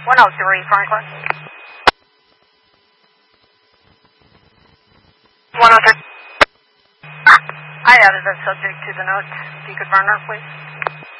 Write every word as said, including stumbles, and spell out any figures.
one oh three, Franklin. one oh three. I added that subject to the note. If you could burn her, please.